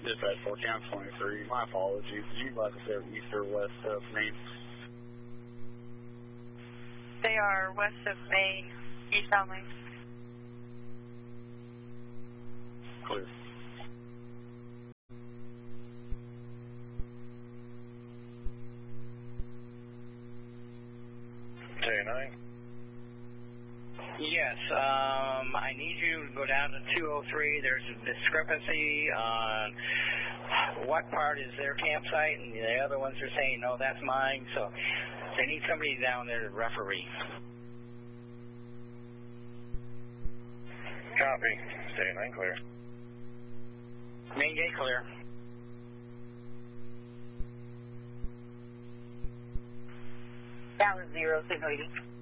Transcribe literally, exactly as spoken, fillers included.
Dispatch four, count twenty-three. My apologies. Did you like to say east or west of Maine? They are west of Maine, east only. Clear. J nine. Yes, um, I need you to go down to two oh three. There's a discrepancy on what part is their campsite, and the other ones are saying, no, that's mine. So they need somebody down there to referee. Copy. J nine clear. Main gate clear. Dallas zero, signal eighty.